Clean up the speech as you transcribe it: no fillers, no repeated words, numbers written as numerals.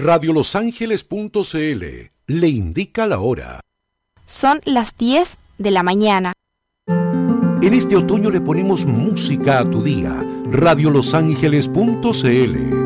radiolosangeles.cl le indica la hora. Son las 10 de la mañana. En este otoño le ponemos música a tu día. radiolosangeles.cl